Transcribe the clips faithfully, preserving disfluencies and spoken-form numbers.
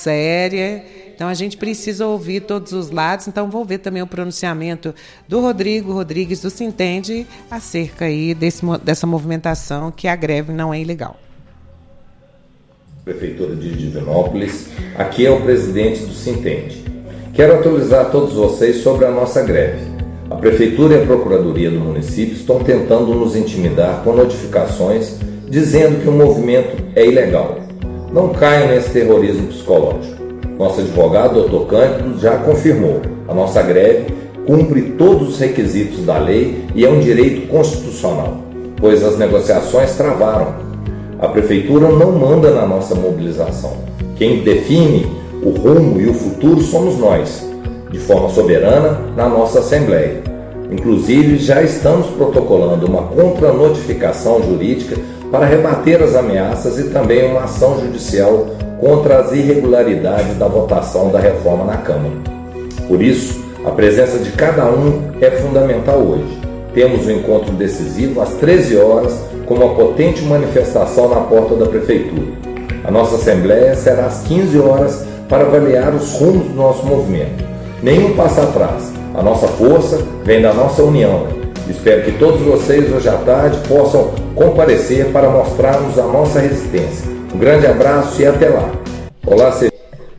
séria. Então, a gente precisa ouvir todos os lados. Então, vou ver também o pronunciamento do Rodrigo Rodrigues, do Sintende, acerca aí desse, dessa movimentação, que a greve não é ilegal. Prefeitura de Divinópolis, aqui é o presidente do Sintende. Quero atualizar todos vocês sobre a nossa greve. A Prefeitura e a Procuradoria do município estão tentando nos intimidar com notificações dizendo que o movimento é ilegal. Não caiam nesse terrorismo psicológico. Nosso advogado, doutor Cândido, já confirmou. A nossa greve cumpre todos os requisitos da lei e é um direito constitucional, pois as negociações travaram. A Prefeitura não manda na nossa mobilização. Quem define o rumo e o futuro somos nós, de forma soberana, na nossa Assembleia. Inclusive, já estamos protocolando uma contranotificação jurídica para rebater as ameaças e também uma ação judicial contra as irregularidades da votação da reforma na Câmara. Por isso, a presença de cada um é fundamental hoje. Temos um encontro decisivo às treze horas com uma potente manifestação na porta da Prefeitura. A nossa Assembleia será às quinze horas para avaliar os rumos do nosso movimento. Nenhum passo atrás. A nossa força vem da nossa união. Espero que todos vocês hoje à tarde possam comparecer para mostrarmos a nossa resistência. Um grande abraço e até lá. Olá, Cê...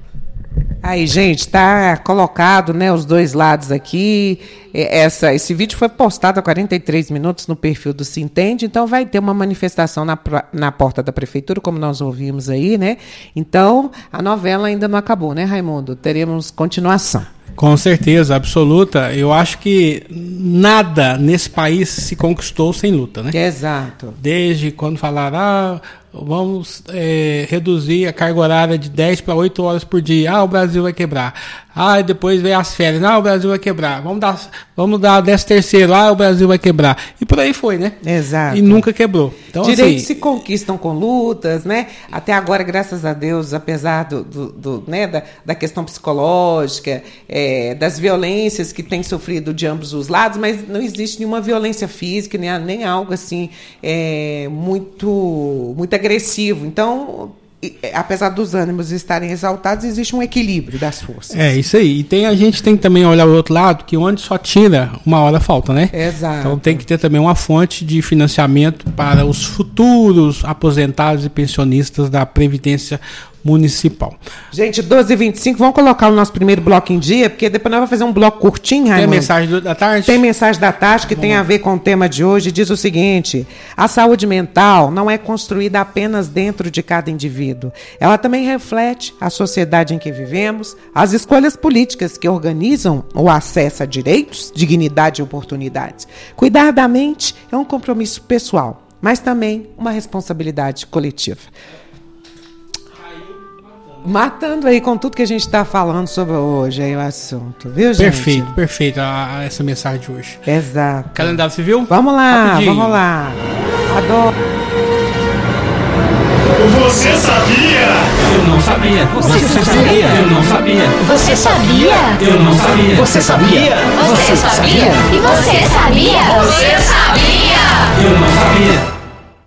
Aí, gente, está colocado, né, os dois lados aqui. Essa, esse vídeo foi postado há quarenta e três minutos no perfil do Sintende, então vai ter uma manifestação na, na porta da Prefeitura, como nós ouvimos aí, né? Então, a novela ainda não acabou, né, Raimundo? Teremos continuação. Com certeza, absoluta. Eu acho que nada nesse país se conquistou sem luta, né? Exato. Desde quando falaram, ah, vamos é, reduzir a carga horária de dez para oito horas por dia. Ah, o Brasil vai quebrar. Ah, depois veio as férias. Ah, o Brasil vai quebrar. Vamos dar, vamos dar décimo terceiro. Ah, o Brasil vai quebrar. E por aí foi, né? Exato. E nunca quebrou. Então, direitos assim, se conquistam com lutas, né? Até agora, graças a Deus, apesar do, do, do, né, da, da questão psicológica, é, das violências que tem sofrido de ambos os lados, mas não existe nenhuma violência física, nem, nem algo assim é, muito, muito agressivo. Então, apesar dos ânimos estarem exaltados, existe um equilíbrio das forças. É, isso aí. E tem, a gente tem que também olhar o outro lado, que onde só tira, uma hora falta, né? Exato. Então tem que ter também uma fonte de financiamento para os futuros aposentados e pensionistas da Previdência Municipal. Gente, doze e vinte e cinco, vamos colocar o nosso primeiro bloco em dia, porque depois nós vamos fazer um bloco curtinho, Raimundo. Tem mensagem do, da tarde? Tem mensagem da tarde que Vamos. tem a ver com o tema de hoje. Diz o seguinte: a saúde mental não é construída apenas dentro de cada indivíduo. Ela também reflete a sociedade em que vivemos, as escolhas políticas que organizam o acesso a direitos, dignidade e oportunidades. Cuidar da mente é um compromisso pessoal, mas também uma responsabilidade coletiva. Matando aí com tudo que a gente está falando sobre hoje aí o assunto, viu, gente? Perfeito, perfeito a, a essa mensagem de hoje. Exato. Calendário civil? Vamos lá, Rapidinho. vamos lá. Adoro. Você sabia? Eu não sabia. Você, Você sabia? sabia? Eu não sabia. Você sabia? Eu não sabia. Você sabia? Você sabia? E você sabia? Você sabia? Eu não sabia.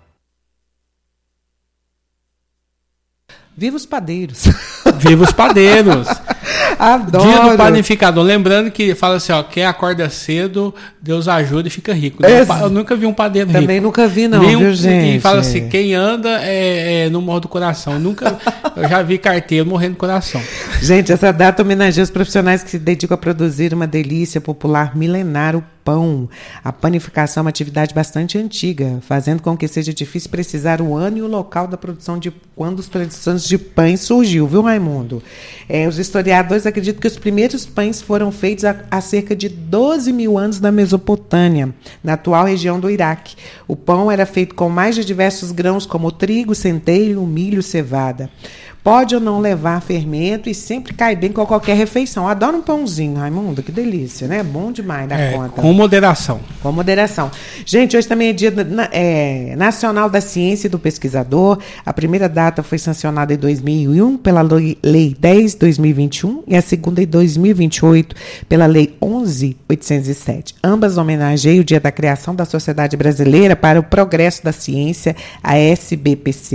Viva os padeiros. Viva os padeiros. Adoro. Dia do panificador. Lembrando que fala assim, ó, quem acorda cedo, Deus ajuda e fica rico. Ex- Eu nunca vi um padeiro rico. Também nunca vi não, Nenhum, viu, gente? E fala assim, quem anda é, é, não morre do coração. Nunca, eu já vi carteiro morrendo do coração. Gente, essa data homenageia os profissionais que se dedicam a produzir uma delícia popular milenar, o pão. A panificação é uma atividade bastante antiga, fazendo com que seja difícil precisar o ano e o local da produção de quando os produções de pães surgiu, viu, Raimundo? É, os historiadores acreditam que os primeiros pães foram feitos há, há cerca de doze mil anos na Mesopotâmia, na atual região do Iraque. O pão era feito com mais de diversos grãos, como trigo, centeio, milho, cevada. Pode ou não levar fermento e sempre cai bem com qualquer refeição. Adoro um pãozinho, Raimundo, que delícia, né? Bom demais da É, conta. com moderação. Com moderação. Gente, hoje também é dia é, Nacional da Ciência e do Pesquisador. A primeira data foi sancionada em dois mil e um pela Lei dez de dois mil e vinte e um e a segunda em dois mil e vinte e oito pela Lei onze mil oitocentos e sete. Ambas homenageiam o dia da criação da Sociedade Brasileira para o Progresso da Ciência, a S B P C.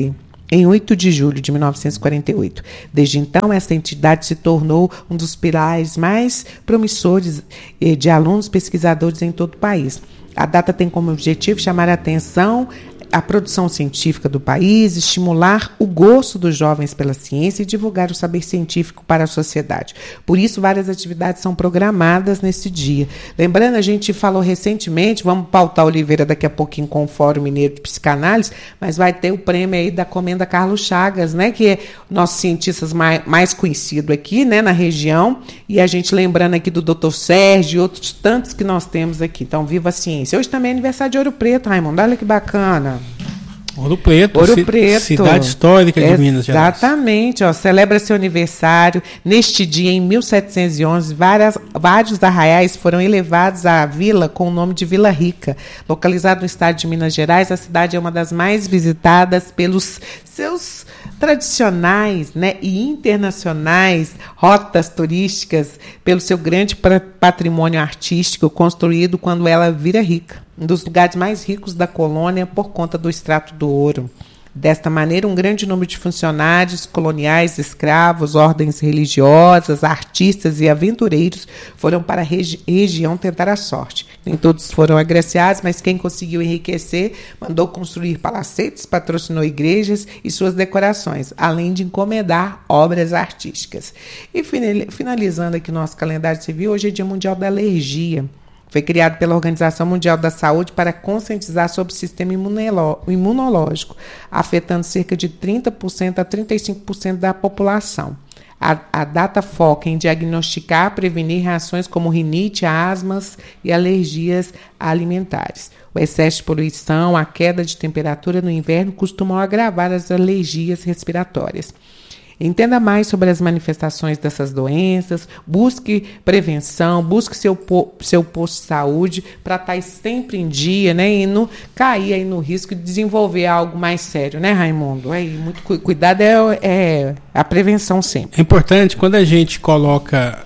em oito de julho de mil novecentos e quarenta e oito. Desde então, esta entidade se tornou um dos pilares mais promissores de alunos pesquisadores em todo o país. A data tem como objetivo chamar a atenção a produção científica do país, estimular o gosto dos jovens pela ciência e divulgar o saber científico para a sociedade. Por isso, várias atividades são programadas nesse dia. Lembrando, a gente falou recentemente, vamos pautar Oliveira daqui a pouquinho com o Fórum Mineiro de Psicanálise, mas vai ter o prêmio aí da Comenda Carlos Chagas, né, que é nosso cientista mais, mais conhecido aqui, né, na região, e a gente lembrando aqui do doutor Sérgio e outros tantos que nós temos aqui. Então, viva a ciência. Hoje também é aniversário de Ouro Preto, Raimundo, olha que bacana. Ouro Preto, Ouro ci- Preto, cidade histórica de Minas Gerais. Exatamente, ó, celebra seu aniversário. Neste dia, em mil setecentos e onze, várias, vários arraiais foram elevados à vila com o nome de Vila Rica. Localizada no estado de Minas Gerais, a cidade é uma das mais visitadas pelos seus tradicionais, né, e internacionais rotas turísticas, pelo seu grande patrimônio artístico construído quando ela vira rica. Um dos lugares mais ricos da colônia por conta do extrato do ouro. Desta maneira, um grande número de funcionários coloniais, escravos, ordens religiosas, artistas e aventureiros foram para a regi- região tentar a sorte. Nem todos foram agraciados, mas quem conseguiu enriquecer mandou construir palacetes, patrocinou igrejas e suas decorações, além de encomendar obras artísticas. E finalizando aqui nosso calendário civil, hoje é Dia Mundial da Alergia. Foi criado pela Organização Mundial da Saúde para conscientizar sobre o sistema imunológico, afetando cerca de trinta por cento a trinta e cinco por cento da população. A, a data foca em diagnosticar e prevenir reações como rinite, asmas e alergias alimentares. O excesso de poluição, a queda de temperatura no inverno costumam agravar as alergias respiratórias. Entenda mais sobre as manifestações dessas doenças, busque prevenção, busque seu, po- seu posto de saúde para estar sempre em dia, né, e não cair aí no risco de desenvolver algo mais sério, né, Raimundo? Aí, muito cu- cuidado é, é a prevenção sempre. É importante, quando a gente coloca...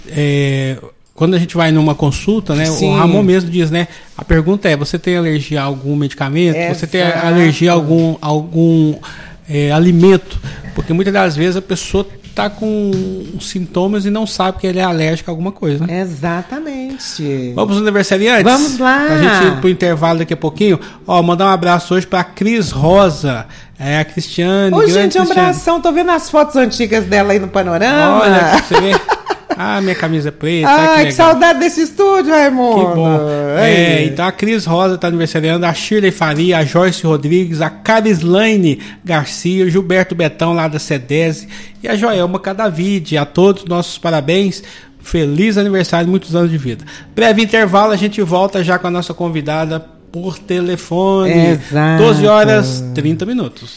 É, quando a gente vai numa consulta, né, Sim. o Ramon mesmo diz, né, a pergunta é, você tem alergia a algum medicamento? Exato. Você tem alergia a algum... algum É, alimento, porque muitas das vezes a pessoa está com sintomas e não sabe que ele é alérgico a alguma coisa, né? Exatamente. Vamos nos aniversariantes? Vamos lá. Pra gente ir pro intervalo daqui a pouquinho. Ó, mandar um abraço hoje pra Cris Rosa, é a Cristiane. Ô, grande gente, um Cristiane. abração. Tô vendo as fotos antigas dela aí no panorama. Olha, pra você ver. Ah, minha camisa preta. Ai, que, que, saudade desse estúdio, Raimundo. Que bom. Ai. É, então a Cris Rosa está aniversariando, a Shirley Faria, a Joyce Rodrigues, a Carislaine Garcia, o Gilberto Betão lá da Cedese e a Joelma Cadavide. A todos nossos parabéns. Feliz aniversário, muitos anos de vida. Breve intervalo, a gente volta já com a nossa convidada por telefone. Exato. doze horas e trinta minutos.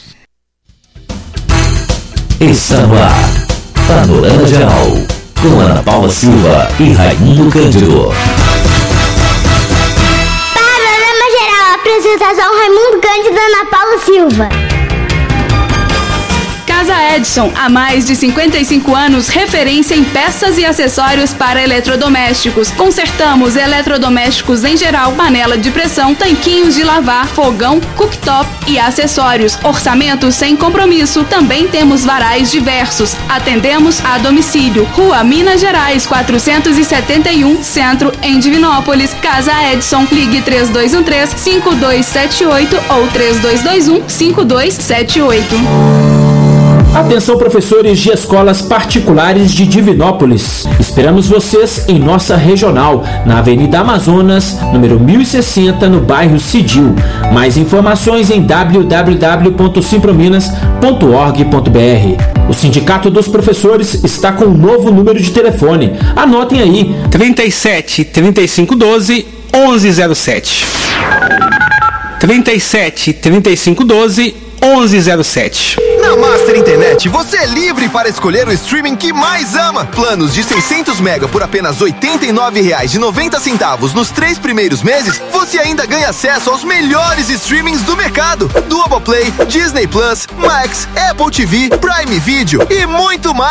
Está no ar. Panorama Geral. Com Ana Paula Silva e Raimundo Cândido. Panorama Geral, apresentação Raimundo Cândido e Ana Paula Silva. Casa Edson, há mais de cinquenta e cinco anos, referência em peças e acessórios para eletrodomésticos. Consertamos eletrodomésticos em geral, panela de pressão, tanquinhos de lavar, fogão, cooktop e acessórios. Orçamento sem compromisso. Também temos varais diversos. Atendemos a domicílio. Rua Minas Gerais, quatrocentos e setenta e um, Centro, em Divinópolis. Casa Edson, ligue três dois um três, cinco dois sete oito ou três dois dois um, cinco dois sete oito. Atenção, professores de escolas particulares de Divinópolis. Esperamos vocês em nossa regional, na Avenida Amazonas, número mil e sessenta, no bairro Cidil. Mais informações em w w w ponto simprominas ponto org ponto b r. O Sindicato dos Professores está com um novo número de telefone. Anotem aí: trinta e sete, trinta e cinco, doze, onze zero sete. trinta e sete, trinta e cinco, doze, onze zero sete. Na Master Internet, você é livre para escolher o streaming que mais ama. Planos de seiscentos mega por apenas oitenta e nove reais e noventa centavos nos três primeiros meses, você ainda ganha acesso aos melhores streamings do mercado. Globoplay, Disney Plus, Max, Apple T V, Prime Video e muito mais.